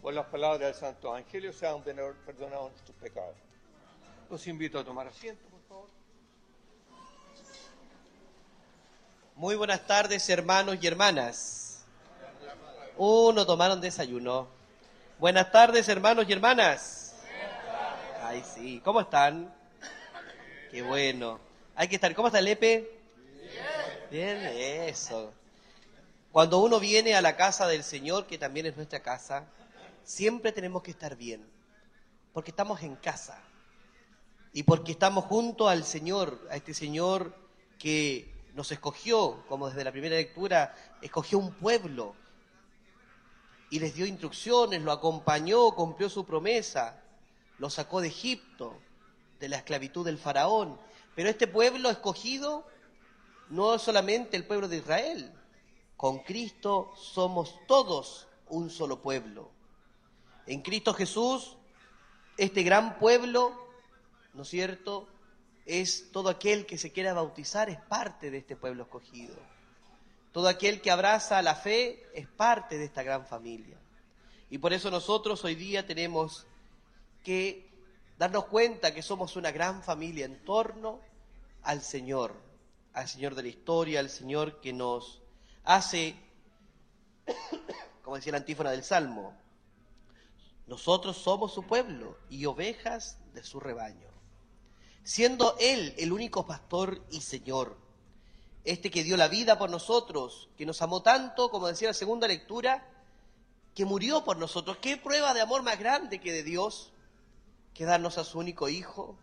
Por las palabras del Santo Evangelio sean perdonados nuestros pecados. Los invito a tomar asiento, por favor. Muy buenas tardes, hermanos y hermanas. No tomaron desayuno. Buenas tardes, hermanos y hermanas. Ay, sí. ¿Cómo están? Qué bueno. Hay que estar. ¿Cómo está Lepe? Bien, eso. Cuando uno viene a la casa del Señor, que también es nuestra casa, siempre tenemos que estar bien, porque estamos en casa y porque estamos junto al Señor, a este Señor que nos escogió, como desde la primera lectura, escogió un pueblo y les dio instrucciones, lo acompañó, cumplió su promesa, lo sacó de Egipto, de la esclavitud del faraón. Pero este pueblo escogido no es solamente el pueblo de Israel. Con Cristo somos todos un solo pueblo. En Cristo Jesús, este gran pueblo, ¿no es cierto?, es todo aquel que se quiera bautizar, es parte de este pueblo escogido. Todo aquel que abraza la fe es parte de esta gran familia. Y por eso nosotros hoy día tenemos que darnos cuenta que somos una gran familia en torno al Señor de la historia, al Señor que nos hace, como decía la antífona del Salmo, nosotros somos su pueblo y ovejas de su rebaño. Siendo Él el único pastor y Señor, este que dio la vida por nosotros, que nos amó tanto, como decía la segunda lectura, que murió por nosotros. ¿Qué prueba de amor más grande que de Dios que darnos a su único Hijo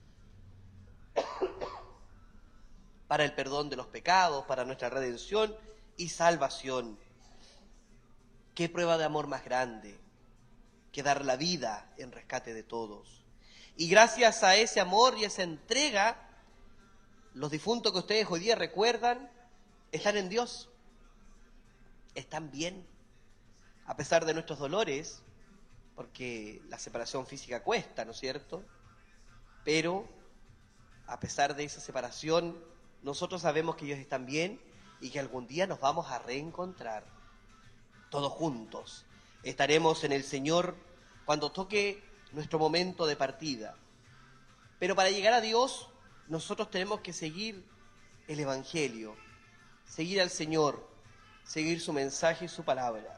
para el perdón de los pecados, para nuestra redención y salvación? ¿Qué prueba de amor más grande que dar la vida en rescate de todos? Y gracias a ese amor y esa entrega, los difuntos que ustedes hoy día recuerdan están en Dios, están bien, a pesar de nuestros dolores, porque la separación física cuesta, ¿no es cierto? Pero a pesar de esa separación, nosotros sabemos que ellos están bien y que algún día nos vamos a reencontrar, todos juntos. Estaremos en el Señor cuando toque nuestro momento de partida. Pero para llegar a Dios, nosotros tenemos que seguir el Evangelio, seguir al Señor, seguir su mensaje y su palabra.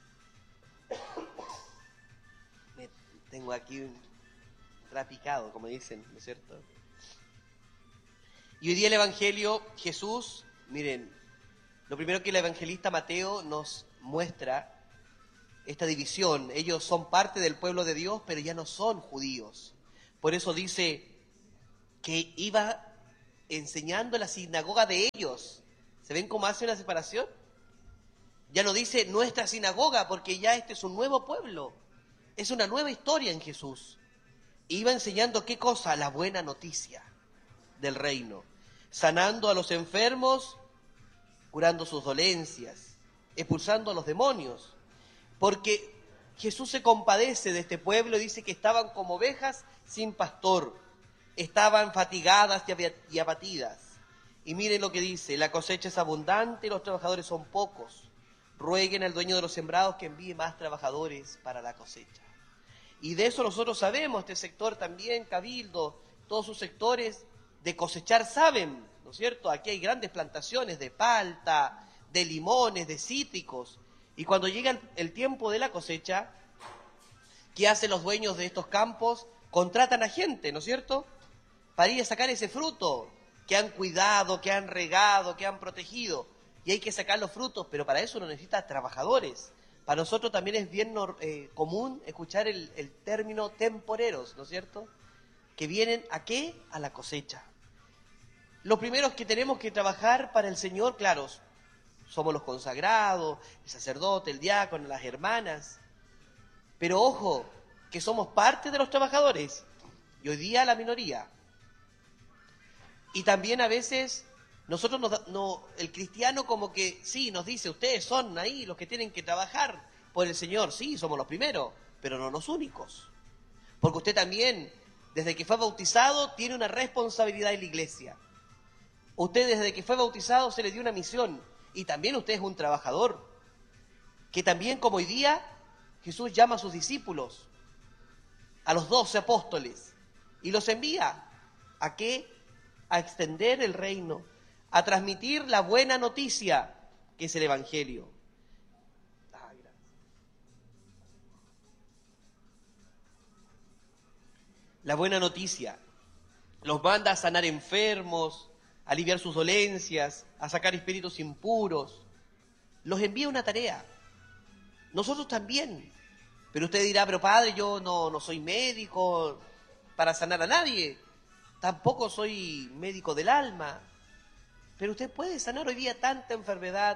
Tengo aquí un trapicado, como dicen, ¿no es cierto? Y hoy día el Evangelio, Jesús, miren, lo primero que el evangelista Mateo nos muestra, esta división. Ellos son parte del pueblo de Dios, pero ya no son judíos. Por eso dice que iba enseñando en la sinagoga de ellos. ¿Se ven cómo hace una separación? Ya no dice nuestra sinagoga, porque ya este es un nuevo pueblo. Es una nueva historia en Jesús. Iba enseñando ¿qué cosa? La buena noticia del reino. Sanando a los enfermos, curando sus dolencias, expulsando a los demonios. Porque Jesús se compadece de este pueblo y dice que estaban como ovejas sin pastor. Estaban fatigadas y abatidas. Y miren lo que dice: la cosecha es abundante y los trabajadores son pocos. Rueguen al dueño de los sembrados que envíe más trabajadores para la cosecha. Y de eso nosotros sabemos, este sector también, Cabildo, todos sus sectores de cosechar saben, ¿no es cierto? Aquí hay grandes plantaciones de palta, de limones, de cítricos. Y cuando llega el tiempo de la cosecha, ¿qué hacen los dueños de estos campos? Contratan a gente, ¿no es cierto?, para ir a sacar ese fruto que han cuidado, que han regado, que han protegido. Y hay que sacar los frutos, pero para eso uno necesita trabajadores. Para nosotros también es bien común escuchar el término temporeros, ¿no es cierto?, que vienen ¿a qué? A la cosecha. Los primeros que tenemos que trabajar para el Señor, claro, somos los consagrados, el sacerdote, el diácono, las hermanas. Pero ojo, que somos parte de los trabajadores, y hoy día la minoría. Y también a veces nosotros el cristiano como que sí, nos dice, ustedes son ahí los que tienen que trabajar por el Señor. Sí, somos los primeros, pero no los únicos. Porque usted también, desde que fue bautizado, tiene una responsabilidad en la iglesia. Usted desde que fue bautizado se le dio una misión. Y también usted es un trabajador, que también como hoy día Jesús llama a sus discípulos, a los 12 apóstoles, y los envía. ¿A qué? A extender el reino, a transmitir la buena noticia, que es el Evangelio. La buena noticia los manda a sanar enfermos, a aliviar sus dolencias, a sacar espíritus impuros. Los envía una tarea. Nosotros también. Pero usted dirá, pero padre, yo no soy médico para sanar a nadie. Tampoco soy médico del alma. Pero usted puede sanar hoy día tanta enfermedad.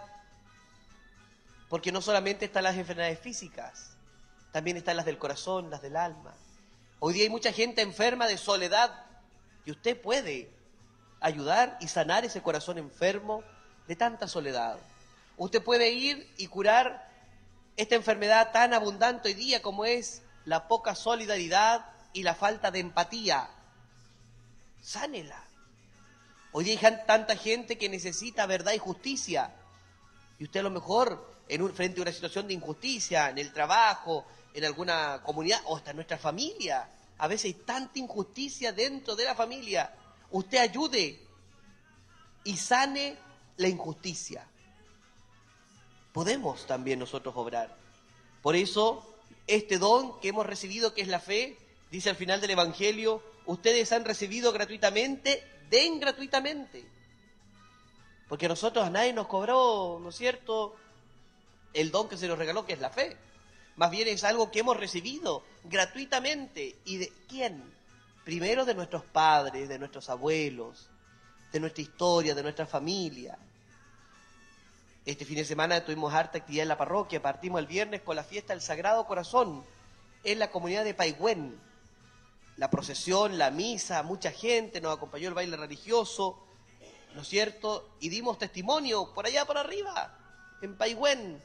Porque no solamente están las enfermedades físicas, también están las del corazón, las del alma. Hoy día hay mucha gente enferma de soledad y usted puede ayudar y sanar ese corazón enfermo de tanta soledad. Usted puede ir y curar esta enfermedad tan abundante hoy día como es la poca solidaridad y la falta de empatía. Sánela. Hoy día hay tanta gente que necesita verdad y justicia. Y usted a lo mejor, frente a una situación de injusticia, en el trabajo, en alguna comunidad, o hasta en nuestra familia, a veces hay tanta injusticia dentro de la familia. Usted ayude y sane la injusticia. Podemos también nosotros obrar. Por eso, este don que hemos recibido, que es la fe, dice al final del Evangelio, ustedes han recibido gratuitamente, den gratuitamente. Porque a nosotros a nadie nos cobró, ¿no es cierto?, el don que se nos regaló, que es la fe. Más bien es algo que hemos recibido gratuitamente. ¿Y de quién? Primero de nuestros padres, de nuestros abuelos, de nuestra historia, de nuestra familia. Este fin de semana tuvimos harta actividad en la parroquia. Partimos el viernes con la fiesta del Sagrado Corazón en la comunidad de Paihuén. La procesión, la misa, mucha gente, nos acompañó el baile religioso, ¿no es cierto? Y dimos testimonio por allá por arriba, en Paihuén.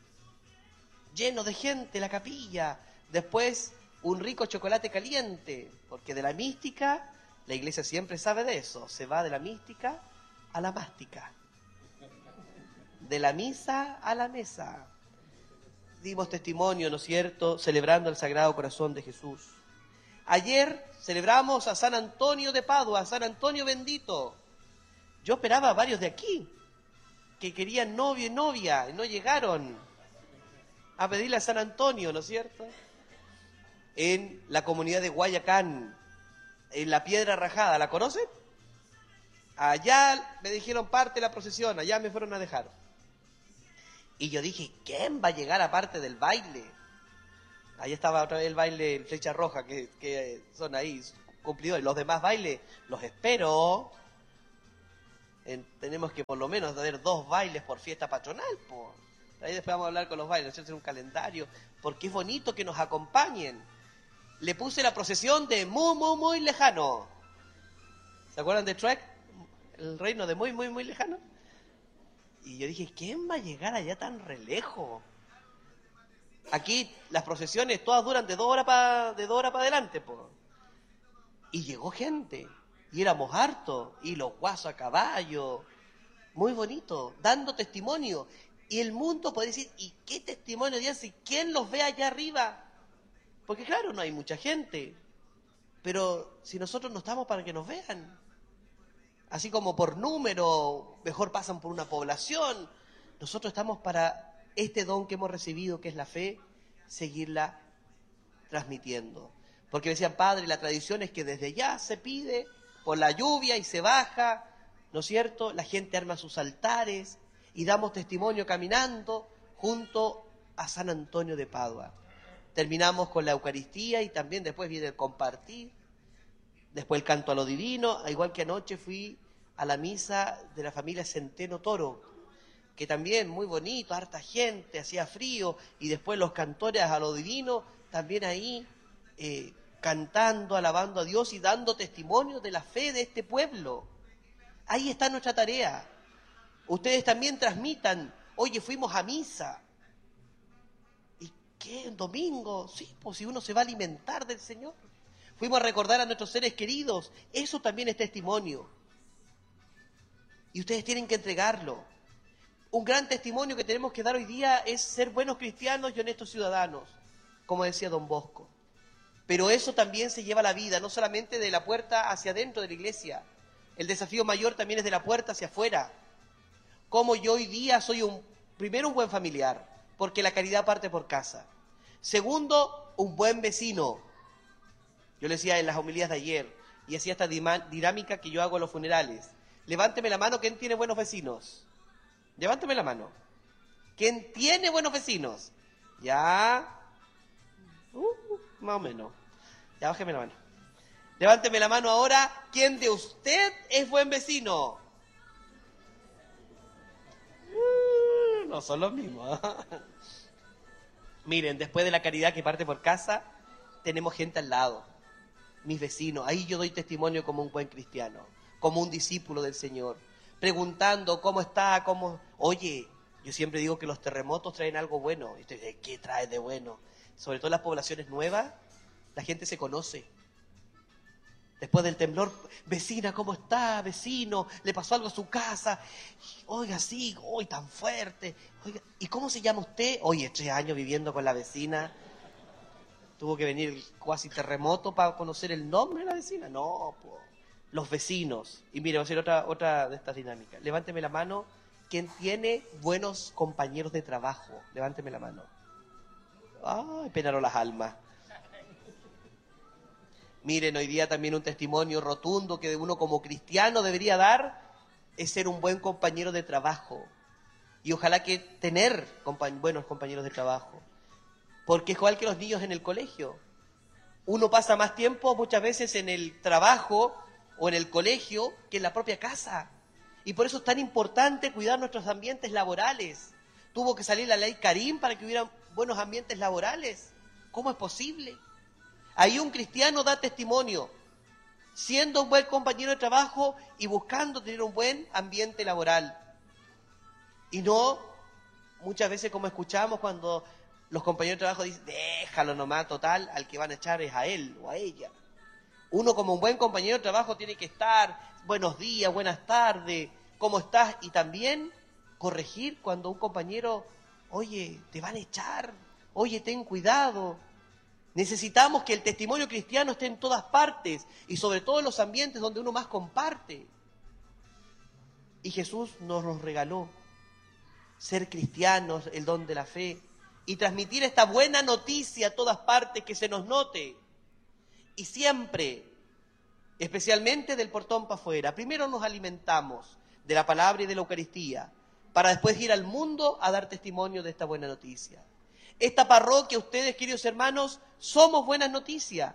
Lleno de gente la capilla. Después un rico chocolate caliente, porque de la mística, la iglesia siempre sabe de eso, se va de la mística a la mástica. De la misa a la mesa. Dimos testimonio, ¿no es cierto?, celebrando el Sagrado Corazón de Jesús. Ayer celebramos a San Antonio de Padua, a San Antonio bendito. Yo esperaba a varios de aquí que querían novio y novia y no llegaron a pedirle a San Antonio, ¿no es cierto? En la comunidad de Guayacán, en la Piedra Rajada, ¿la conocen? Allá me dijeron parte de la procesión, allá me fueron a dejar. Y yo dije, ¿quién va a llegar aparte del baile? Ahí estaba otra vez el baile, el Flecha Roja, que son ahí cumplidores. Los demás bailes los espero. Tenemos que por lo menos tener 2 bailes por fiesta patronal, po. Ahí después vamos a hablar con los bailes, hacer un calendario, porque es bonito que nos acompañen. Le puse la procesión de muy, muy, muy lejano. ¿Se acuerdan de Shrek? El reino de muy, muy, muy lejano. Y yo dije, ¿quién va a llegar allá tan re lejos? Aquí las procesiones todas duran de 2 horas para adelante, po. Y llegó gente, y éramos hartos, y los guasos a caballo, muy bonito, dando testimonio. Y el mundo puede decir, ¿y qué testimonio Dios? ¿Y quién los ve allá arriba? Porque claro, no hay mucha gente, pero si nosotros no estamos para que nos vean, así como por número, mejor pasan por una población, nosotros estamos para este don que hemos recibido, que es la fe, seguirla transmitiendo. Porque decían, padre, la tradición es que desde ya se pide por la lluvia y se baja, ¿no es cierto? La gente arma sus altares y damos testimonio caminando junto a San Antonio de Padua. Terminamos con la Eucaristía y también después viene el compartir, después el canto a lo divino, igual que anoche fui a la misa de la familia Centeno Toro, que también muy bonito, harta gente, hacía frío, y después los cantores a lo divino, también ahí cantando, alabando a Dios y dando testimonio de la fe de este pueblo. Ahí está nuestra tarea. Ustedes también transmitan, oye, fuimos a misa. ¿Y qué? ¿Un domingo? Sí, pues si uno se va a alimentar del Señor. Fuimos a recordar a nuestros seres queridos. Eso también es testimonio. Y ustedes tienen que entregarlo. Un gran testimonio que tenemos que dar hoy día es ser buenos cristianos y honestos ciudadanos. como decía Don Bosco. Pero eso también se lleva a la vida, no solamente de la puerta hacia adentro de la iglesia. El desafío mayor también es de la puerta hacia afuera. Como yo hoy día soy primero un buen familiar, porque la caridad parte por casa. Segundo, un buen vecino. Yo le decía en las homilías de ayer, y hacía esta dinámica que yo hago en los funerales. Levánteme la mano, ¿quién tiene buenos vecinos? Levánteme la mano. ¿Quién tiene buenos vecinos? Ya, más o menos. Ya, bájeme la mano. Levánteme la mano ahora, ¿quién de usted es buen vecino? No son los mismos. Miren, después de la caridad que parte por casa, tenemos gente al lado, mis vecinos. Ahí yo doy testimonio como un buen cristiano, como un discípulo del Señor, preguntando cómo está, cómo... Oye, yo siempre digo que los terremotos traen algo bueno. Y usted dice, ¿qué trae de bueno? Sobre todo en las poblaciones nuevas, la gente se conoce. Después del temblor, vecina, ¿cómo está? Vecino, ¿le pasó algo a su casa? Oiga, sí, hoy tan fuerte. Oiga, ¿y cómo se llama usted? Oye, 3 años viviendo con la vecina. Tuvo que venir casi terremoto para conocer el nombre de la vecina. No, po. Los vecinos. Y mire, voy a hacer otra de estas dinámicas. Levánteme la mano. ¿Quién tiene buenos compañeros de trabajo? Levánteme la mano. Ay, penaron las almas. Miren, hoy día también un testimonio rotundo que uno como cristiano debería dar es ser un buen compañero de trabajo. Y ojalá que tener buenos compañeros de trabajo. Porque es igual que los niños en el colegio. Uno pasa más tiempo muchas veces en el trabajo o en el colegio que en la propia casa. Y por eso es tan importante cuidar nuestros ambientes laborales. Tuvo que salir la ley Karim para que hubiera buenos ambientes laborales. ¿Cómo es posible? Ahí un cristiano da testimonio, siendo un buen compañero de trabajo y buscando tener un buen ambiente laboral. Y no, muchas veces como escuchamos cuando los compañeros de trabajo dicen, déjalo nomás, total, al que van a echar es a él o a ella. Uno como un buen compañero de trabajo tiene que estar, buenos días, buenas tardes, ¿cómo estás? Y también corregir cuando un compañero, oye, te van a echar, oye, ten cuidado. Necesitamos que el testimonio cristiano esté en todas partes y sobre todo en los ambientes donde uno más comparte. Y Jesús nos regaló ser cristianos, el don de la fe, y transmitir esta buena noticia a todas partes, que se nos note. Y siempre, especialmente del portón para afuera, primero nos alimentamos de la palabra y de la Eucaristía, para después ir al mundo a dar testimonio de esta buena noticia. Esta parroquia, ustedes, queridos hermanos, somos buenas noticias.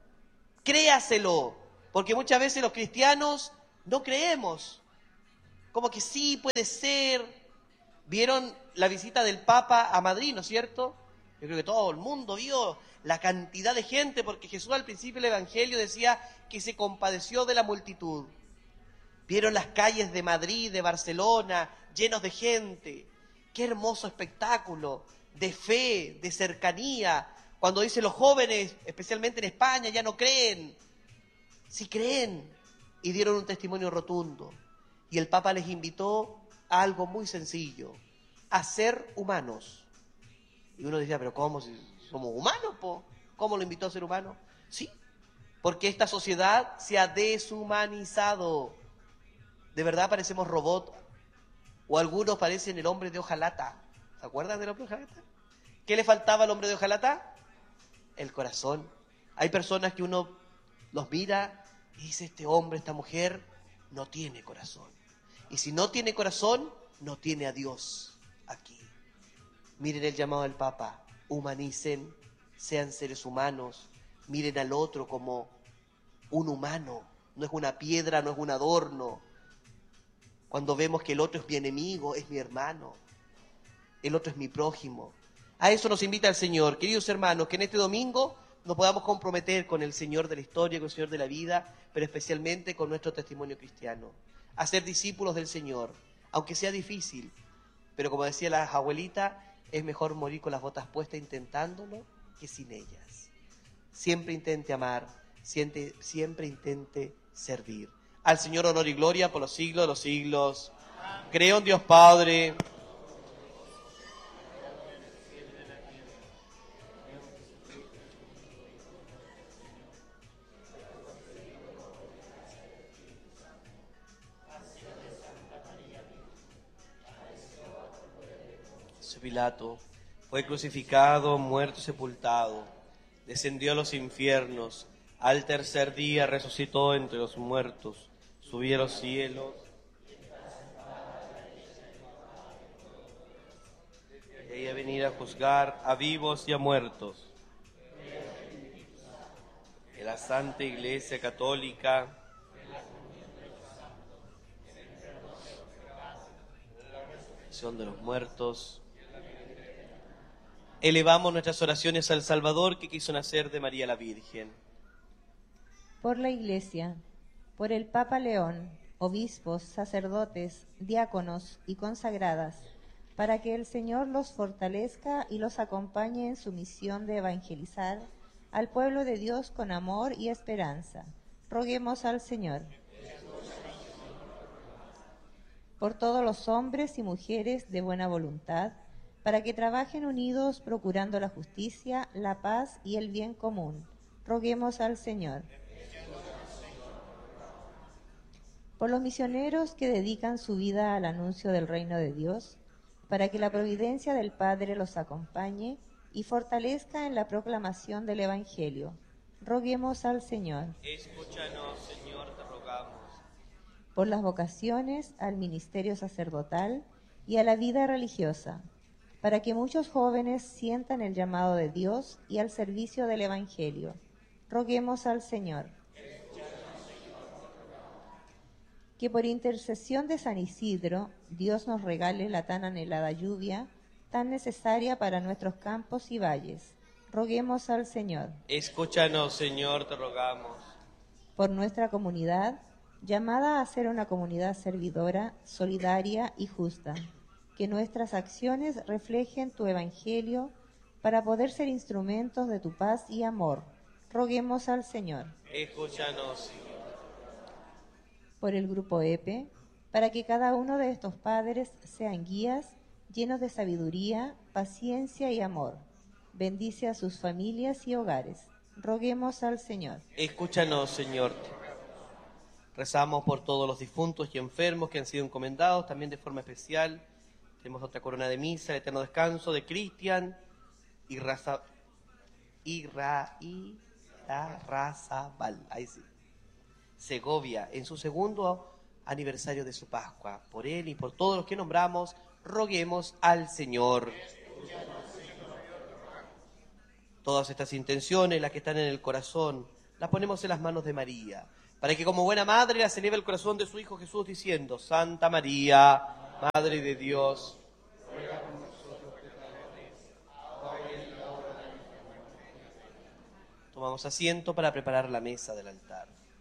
Créaselo, porque muchas veces los cristianos no creemos. Como que sí, puede ser. ¿Vieron la visita del Papa a Madrid, no es cierto? Yo creo que todo el mundo vio la cantidad de gente, porque Jesús al principio del Evangelio decía que se compadeció de la multitud. Vieron las calles de Madrid, de Barcelona, llenos de gente. Qué hermoso espectáculo de fe, de cercanía. Cuando dice los jóvenes, especialmente en España, ya no creen. Sí creen. Y dieron un testimonio rotundo. Y el Papa les invitó a algo muy sencillo, a ser humanos. Y uno decía, pero ¿cómo? Si somos humanos, po. ¿Cómo lo invitó a ser humano? Sí, porque esta sociedad se ha deshumanizado. De verdad parecemos robots. O algunos parecen el hombre de hojalata. ¿Se acuerdan del hombre de hojalata? ¿Qué le faltaba al hombre de hojalata? El corazón. Hay personas que uno los mira y dice, este hombre, esta mujer, no tiene corazón. Y si no tiene corazón, no tiene a Dios aquí. Miren el llamado del Papa, humanicen, sean seres humanos, miren al otro como un humano, no es una piedra, no es un adorno. Cuando vemos que el otro es mi enemigo, es mi hermano, el otro es mi prójimo. A eso nos invita el Señor. Queridos hermanos, que en este domingo nos podamos comprometer con el Señor de la historia, con el Señor de la vida, pero especialmente con nuestro testimonio cristiano. A ser discípulos del Señor, aunque sea difícil, pero como decía la abuelita, es mejor morir con las botas puestas intentándolo que sin ellas. Siempre intente amar, siempre intente servir. Al Señor honor y gloria por los siglos de los siglos. Creo en Dios Padre, Pilato, fue crucificado, muerto y sepultado, descendió a los infiernos, al tercer día resucitó entre los muertos, subió a los cielos, y ahí a venir a juzgar a vivos y a muertos. En la Santa Iglesia Católica, de los muertos. Elevamos nuestras oraciones al Salvador que quiso nacer de María la Virgen. Por la Iglesia, por el Papa León, obispos, sacerdotes, diáconos y consagradas, para que el Señor los fortalezca y los acompañe en su misión de evangelizar al pueblo de Dios con amor y esperanza. Roguemos al Señor. Por todos los hombres y mujeres de buena voluntad, para que trabajen unidos procurando la justicia, la paz y el bien común. Roguemos al Señor. Por los misioneros que dedican su vida al anuncio del reino de Dios, para que la providencia del Padre los acompañe y fortalezca en la proclamación del Evangelio. Roguemos al Señor. Escúchanos, Señor, te rogamos. Por las vocaciones al ministerio sacerdotal y a la vida religiosa, para que muchos jóvenes sientan el llamado de Dios y al servicio del Evangelio. Roguemos al Señor. Que por intercesión de San Isidro, Dios nos regale la tan anhelada lluvia, tan necesaria para nuestros campos y valles. Roguemos al Señor. Escúchanos, Señor, te rogamos. Por nuestra comunidad, llamada a ser una comunidad servidora, solidaria y justa, que nuestras acciones reflejen tu Evangelio para poder ser instrumentos de tu paz y amor. Roguemos al Señor. Escúchanos, Señor. Por el Grupo EPE, para que cada uno de estos padres sean guías llenos de sabiduría, paciencia y amor. Bendice a sus familias y hogares. Roguemos al Señor. Escúchanos, Señor. Rezamos por todos los difuntos y enfermos que han sido encomendados, también de forma especial. Tenemos otra corona de misa, el eterno descanso de Cristian y Razabal. Ahí sí. Segovia, en su segundo aniversario de su Pascua. Por él y por todos los que nombramos, roguemos al Señor. Todas estas intenciones, las que están en el corazón, las ponemos en las manos de María, para que como buena madre las eleve el corazón de su Hijo Jesús, diciendo: Santa María, Madre de Dios, ruega por nosotros pecadores, ahora y en la hora de nuestra muerte. Tomamos asiento para preparar la mesa del altar.